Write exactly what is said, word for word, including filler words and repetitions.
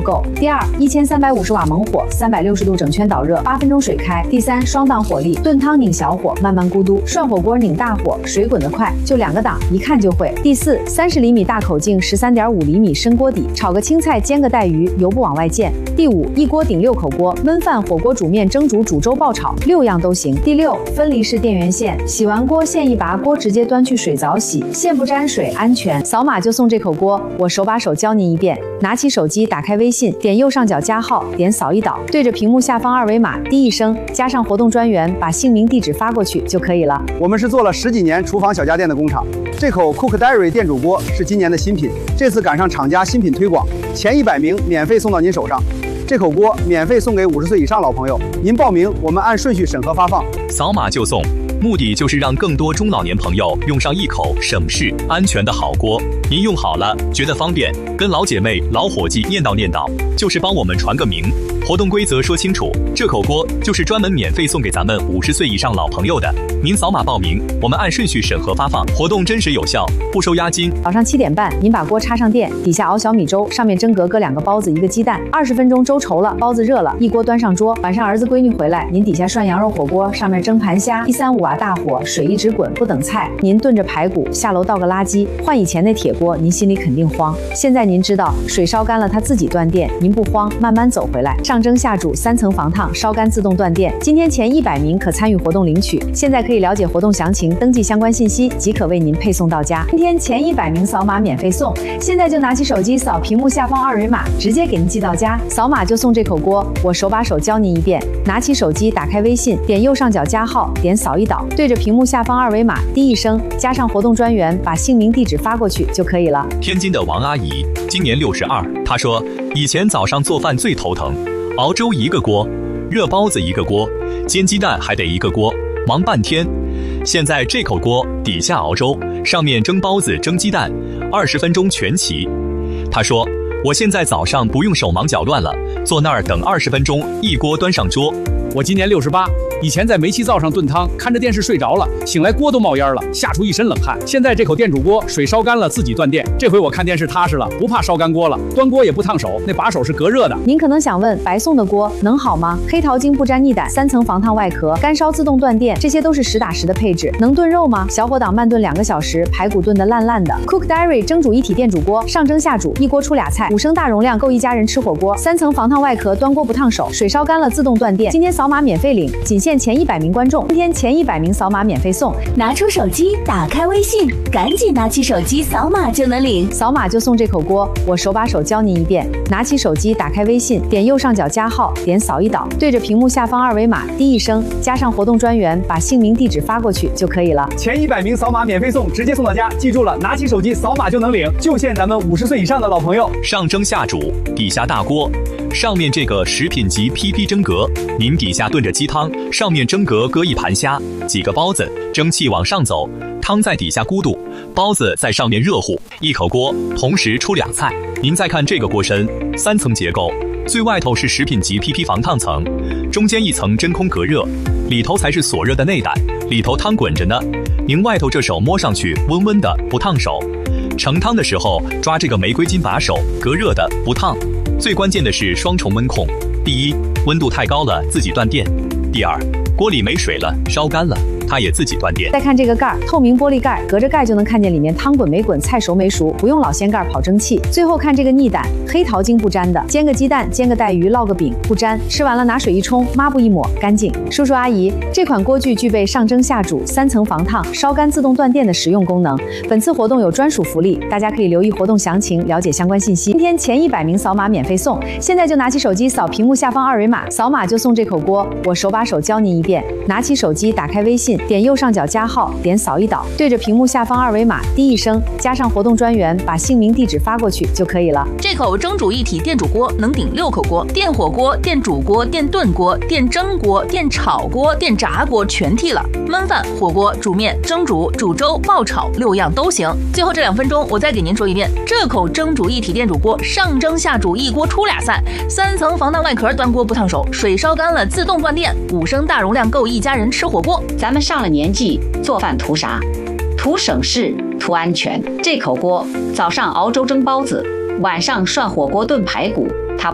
够。第二，一千三百五十瓦猛火，三百六十度整圈导热，八分钟水开。第三，双档火力，炖汤拧小火，慢慢咕嘟；涮火锅拧大火，水滚得快，就两个档，一看就会。第四，三十厘米大口径，十三点五厘米深锅底，炒个青菜，煎个带鱼，油不往外溅。第五，一锅顶六口锅，焖饭、火锅、煮面、蒸煮、煮粥、爆炒，六样都行。第六，分离式电源线，洗完锅线一拔，锅直接端去水澡洗，线不沾水，安全。扫码就送这口锅，我手把手教您一遍。拿起手机，打开微信，点右上角加号，点扫一导，对着屏幕下方二维码滴一声，加上活动专员，把姓名、地址发过去就可以了。 我们是做了十几年厨房小家电的工厂，这口 Cook Diary 电煮锅是今年的新品，这次赶上厂家新品推广，前一百名免费送到您手上。这口锅免费送给五十岁以上老朋友，您报名，我们按顺序审核发放， 扫码就送。目的就是让更多中老年朋友用上一口省事、安全的好锅。您用好了，觉得方便，跟老姐妹、老伙计念叨念叨，就是帮我们传个名。活动规则说清楚，这口锅就是专门免费送给咱们五十岁以上老朋友的。您扫码报名，我们按顺序审核发放。活动真实有效，不收押金。 早上七点半，您把锅插上电，底下熬小米粥，上面蒸格搁两个包子，一个鸡蛋，二十分钟粥稠了，包子热了，一锅端上桌。晚上儿子闺女回来，您底下涮羊肉火锅，上面蒸盘虾，一三五瓦大火，水一直滚，不等菜。您炖着排骨，下楼倒个垃圾。换以前那铁锅，您心里肯定慌。现在您知道，水烧干了它自己断电，您不慌，慢慢走回来。上蒸下煮，三层防烫，烧干自动断电。今天前一百名可参与活动领取。现在可以了解活动详情，登记相关信息，即可为您配送到家。今天前一百名扫码免费送，现在就拿起手机扫屏幕下方二维码，直接给您寄到家。扫码就送这口锅，我手把手教您一遍。拿起手机，打开微信，点右上角加号，点扫一导，对着屏幕下方二维码滴一声，加上活动专员，把姓名、地址发过去就可以了。 天津的王阿姨今年六十二，她说以前早上做饭最头疼，熬粥一个锅，热包子一个锅，煎鸡蛋还得一个锅，忙半天。现在这口锅底下熬粥，上面蒸包子、蒸鸡蛋，二十分钟全齐。她说我现在早上不用手忙脚乱了，坐那儿等二十分钟，一锅端上桌。 我今年六十八，以前在煤气灶上炖汤，看着电视睡着了，醒来锅都冒烟了，吓出一身冷汗。现在这口电煮锅，水烧干了自己断电，这回我看电视踏实了，不怕烧干锅了，端锅也不烫手，那把手是隔热的。 您可能想问，白送的锅能好吗？黑桃精不沾腻胆，三层防烫外壳，干烧自动断电，这些都是实打实的配置。能炖肉吗？小火档慢炖两个小时，排骨炖得烂烂的。Cook Diary 蒸煮一体电煮锅，上蒸下煮，一锅出俩菜，五升大容量够一家人吃火锅，三层防烫外壳，端锅不烫手，水烧干了自动断电。今天扫码免费领，仅限前一百名观众，今天前一百名扫码免费送。 拿出手机，打开微信，赶紧拿起手机扫码就能领， 扫码就送这口锅，我手把手教您一遍。拿起手机，打开微信，点右上角加号，点扫一导，对着屏幕下方二维码滴一声，加上活动专员，把姓名、地址发过去就可以了。 前一百名扫码免费送，直接送到家。记住了，拿起手机扫码就能领，就限咱们五十岁以上的老朋友。 上蒸下煮，底下大锅，上面这个食品级 P P 蒸格，您底下炖着鸡汤，上面蒸格搁一盘虾，几个包子，蒸汽往上走，汤在底下咕嘟，包子在上面热乎，一口锅同时出俩菜。您再看这个锅身，三层结构，最外头是食品级 P P 防烫层，中间一层真空隔热，里头才是锁热的内胆，里头汤滚着呢。您外头这手摸上去温温的，不烫手。盛汤的时候抓这个玫瑰金把手，隔热的，不烫。最关键的是双重温控，第一，温度太高了自己断电；第二，锅里没水了，烧干了，它也自己断电。 再看这个盖儿，透明玻璃盖，隔着盖就能看见里面汤滚没滚，菜熟没熟，不用老掀盖跑蒸汽。最后看这个腻胆，黑桃精不沾的，煎个鸡蛋，煎个带鱼，烙个饼，不沾。吃完了拿水一冲，抹布一抹，干净。叔叔阿姨，这款锅具具备上蒸下煮、三层防烫、烧干自动断电的实用功能。本次活动有专属福利，大家可以留意活动详情，了解相关信息。今天前一百名扫码免费送，现在就拿起手机扫屏幕下方二维码，扫码就送这口锅，我手把手教您一遍。拿起手机，打开微信，点右上角加号，点扫一导，对着屏幕下方二维码滴一声，加上活动专员，把姓名、地址发过去就可以了。 这口蒸煮一体电煮锅能顶六口锅，电火锅、电煮锅、电炖锅、电蒸锅、电炒锅、电炸锅全替了，焖饭、火锅、煮面、蒸煮、煮粥、爆炒六样都行。最后这两分钟，我再给您说一遍，这口蒸煮一体电煮锅上蒸下煮，一锅出俩菜，三层防烫外壳，端锅不烫手，水烧干了自动断电，五升大容量够一家人吃火锅。 咱们上了年纪，做饭图啥？图省事，图安全。这口锅早上熬粥蒸包子，晚上涮火锅炖排骨，它不